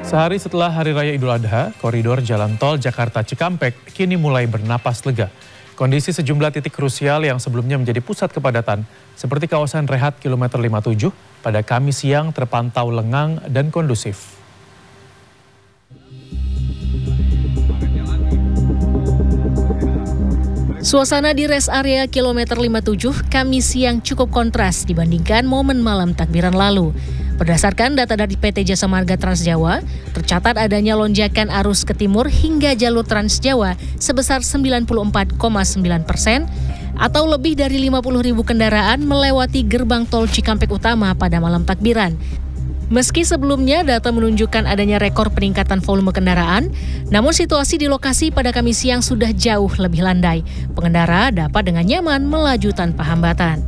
Sehari setelah Hari Raya Idul Adha, koridor jalan tol Jakarta Cikampek kini mulai bernapas lega. Kondisi sejumlah titik krusial yang sebelumnya menjadi pusat kepadatan, seperti kawasan Rehat kilometer 57, pada Kamis siang terpantau lengang dan kondusif. Suasana di rest area kilometer 57 Kamis siang cukup kontras dibandingkan momen malam takbiran lalu. Berdasarkan data dari PT Jasa Marga Trans Jawa, tercatat adanya lonjakan arus ke timur hingga jalur Trans Jawa sebesar 94,9% atau lebih dari 50.000 kendaraan melewati gerbang tol Cikampek Utama pada malam takbiran. Meski sebelumnya data menunjukkan adanya rekor peningkatan volume kendaraan, namun situasi di lokasi pada Kamis siang sudah jauh lebih landai. Pengendara dapat dengan nyaman melaju tanpa hambatan.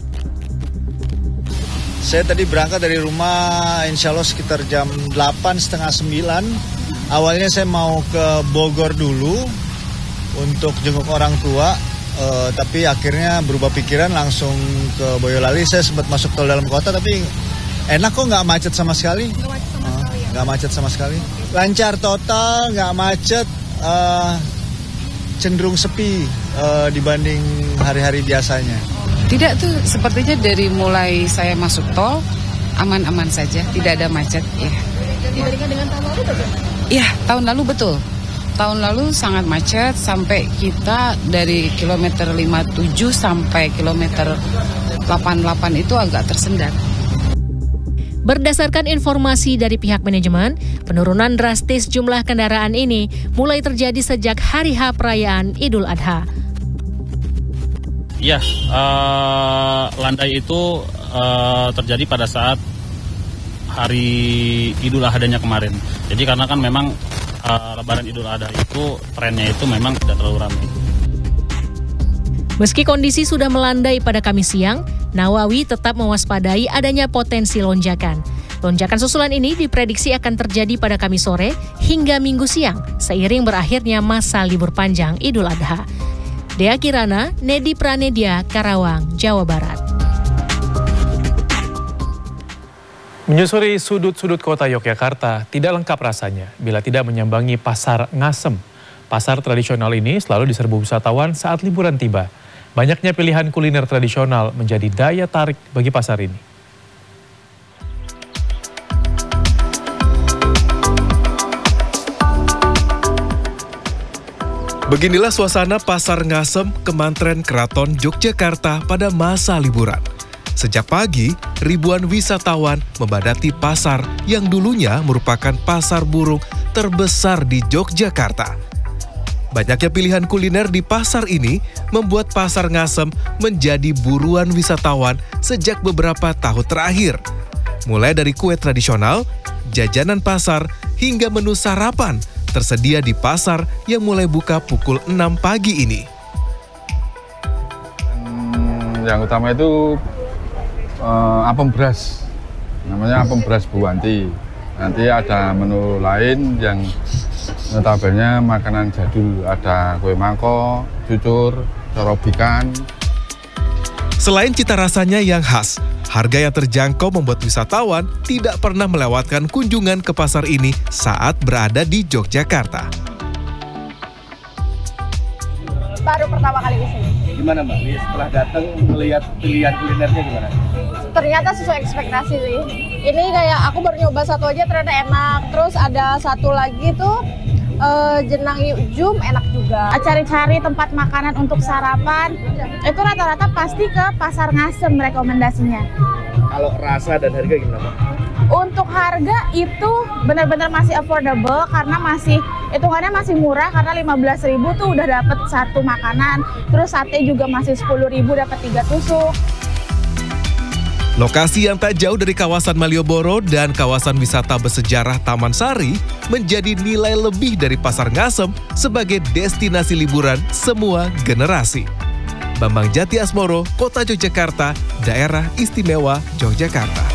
Saya tadi berangkat dari rumah insya Allah sekitar jam 8, setengah 9. Awalnya saya mau ke Bogor dulu untuk jenguk orang tua, tapi akhirnya berubah pikiran langsung ke Boyolali. Saya sempat masuk tol dalam kota, tapi enak kok, nggak macet sama sekali. Nggak macet sama sekali. Lancar total, nggak macet, cenderung sepi dibanding hari-hari biasanya. Tidak tuh, sepertinya dari mulai saya masuk tol, aman-aman saja, tidak ada macet. Ya. Dibandingkan dengan tahun lalu betul? Iya, tahun lalu betul. Tahun lalu sangat macet, sampai kita dari kilometer 57 sampai kilometer 88 itu agak tersendat. Berdasarkan informasi dari pihak manajemen, penurunan drastis jumlah kendaraan ini mulai terjadi sejak hari H perayaan Idul Adha. Ya, landai itu terjadi pada saat hari Idul Adha-nya kemarin. Jadi karena kan memang Lebaran Idul Adha itu trennya itu memang tidak terlalu ramai. Meski kondisi sudah melandai pada Kamis siang, Nawawi tetap mewaspadai adanya potensi lonjakan. Lonjakan susulan ini diprediksi akan terjadi pada Kamis sore hingga Minggu siang, seiring berakhirnya masa libur panjang Idul Adha. Dea Kirana, Nedi Pranedia, Karawang, Jawa Barat. Menyusuri sudut-sudut kota Yogyakarta tidak lengkap rasanya bila tidak menyambangi Pasar Ngasem. Pasar tradisional ini selalu diserbu wisatawan saat liburan tiba. Banyaknya pilihan kuliner tradisional menjadi daya tarik bagi pasar ini. Beginilah suasana Pasar Ngasem, Kemantren Keraton Yogyakarta pada masa liburan. Sejak pagi, ribuan wisatawan membadati pasar yang dulunya merupakan pasar burung terbesar di Yogyakarta. Banyaknya pilihan kuliner di pasar ini membuat Pasar Ngasem menjadi buruan wisatawan sejak beberapa tahun terakhir. Mulai dari kue tradisional, jajanan pasar, hingga menu sarapan tersedia di pasar yang mulai buka pukul 6 pagi ini. Yang utama itu apem beras, namanya apem beras Bu Wanti. Nanti ada menu lain yang notabene makanan jadul, ada kue mangkok, cucur, corobikan. Selain cita rasanya yang khas, harga yang terjangkau membuat wisatawan tidak pernah melewatkan kunjungan ke pasar ini saat berada di Yogyakarta. Baru pertama kali ke sini. Gimana Mbak? Setelah datang melihat pilihan kulinernya gimana? Ternyata sesuai ekspektasi sih. Ini kayak aku baru nyoba satu aja ternyata enak. Terus ada satu lagi tuh jenang yukjum enak juga. Cari-cari tempat makanan untuk sarapan itu rata-rata pasti ke Pasar Ngasem rekomendasinya. Kalau rasa dan harga gimana Mbak? Untuk harga itu benar-benar masih affordable karena hitungannya masih murah karena 15.000 tuh udah dapat satu makanan. Terus sate juga masih 10.000 dapat 3 tusuk. Lokasi yang tak jauh dari kawasan Malioboro dan kawasan wisata bersejarah Taman Sari menjadi nilai lebih dari Pasar Ngasem sebagai destinasi liburan semua generasi. Bambang Jati Asmoro, Kota Yogyakarta, Daerah Istimewa Yogyakarta.